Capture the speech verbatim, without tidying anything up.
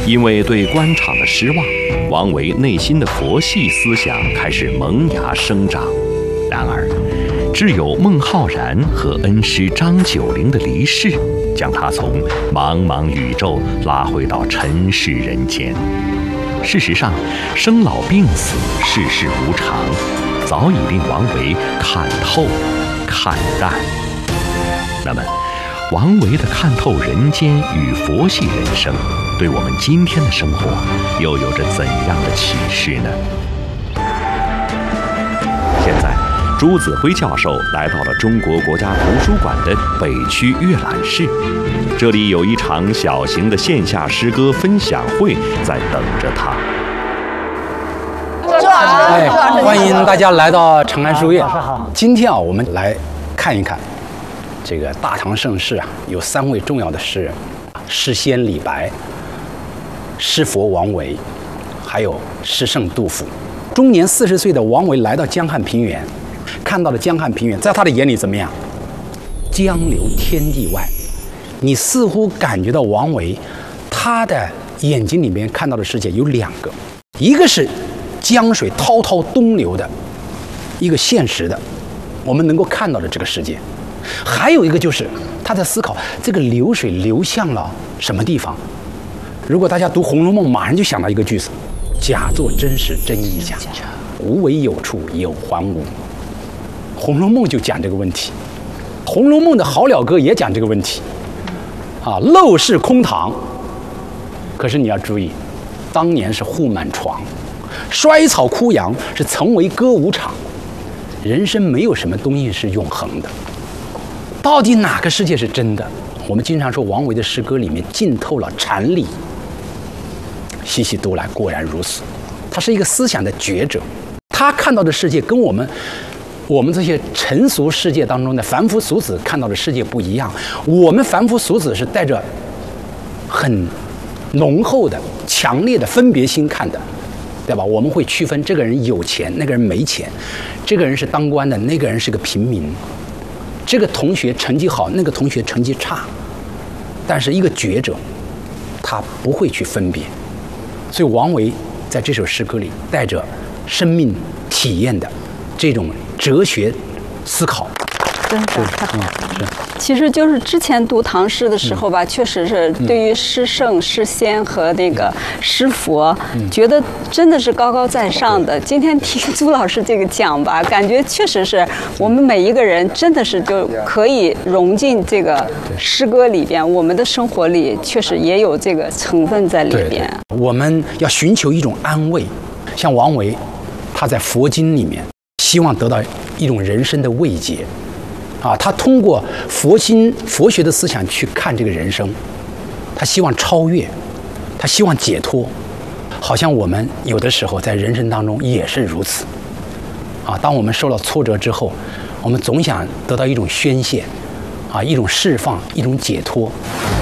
因为对官场的失望，王维内心的佛系思想开始萌芽生长。然而，只有孟浩然和恩师张九龄的离世，将他从茫茫宇宙拉回到尘世人间。事实上，生老病死，世事无常，早已令王维看透、看淡。那么，王维的看透人间与佛系人生，对我们今天的生活又有着怎样的启示呢？现在，朱子辉教授来到了中国国家图书馆的北区阅览室，这里有一场小型的线下诗歌分享会在等着他。 哎，欢迎大家来到长安书院。今天啊，我们来看一看这个大唐盛世啊，有三位重要的诗人：诗仙李白、诗佛王维，还有诗圣杜甫。终年四十岁的王维来到江汉平原，看到了江汉平原，在他的眼里怎么样？江流天地外。你似乎感觉到王维他的眼睛里面看到的世界有两个，一个是江水滔滔东流的一个现实的我们能够看到的这个世界，还有一个就是他在思考这个流水流向了什么地方。如果大家读《红楼梦》，马上就想到一个句子：假作真时真亦假，无为有处有还无。《红楼梦》就讲这个问题，《红楼梦》的好了歌也讲这个问题啊，陋室空堂。可是你要注意，当年是户满床，衰草枯杨是曾为歌舞场。人生没有什么东西是永恒的，到底哪个世界是真的？我们经常说王维的诗歌里面浸透了禅理，细细读来果然如此。他是一个思想的觉者，他看到的世界跟我们我们这些尘俗世界当中的凡夫俗子看到的世界不一样。我们凡夫俗子是带着很浓厚的强烈的分别心看的，对吧？我们会区分这个人有钱，那个人没钱，这个人是当官的，那个人是个平民，这个同学成绩好，那个同学成绩差。但是一个觉者他不会去分别，所以王维在这首诗歌里带着生命体验的这种哲学思考， 真的太好了。其实就是之前读唐诗的时候吧，确实是对于诗圣、诗仙和那个诗佛，觉得真的是高高在上的。今天听朱老师这个讲吧，感觉确实是我们每一个人真的是就可以融进这个诗歌里边，我们的生活里确实也有这个成分在里边。 对对，我们要寻求一种安慰，像王维，他在佛经里面希望得到一种人生的慰藉。啊，他通过佛心、佛学的思想去看这个人生，他希望超越，他希望解脱，好像我们有的时候在人生当中也是如此。啊，当我们受到挫折之后，我们总想得到一种宣泄，啊，一种释放，一种解脱。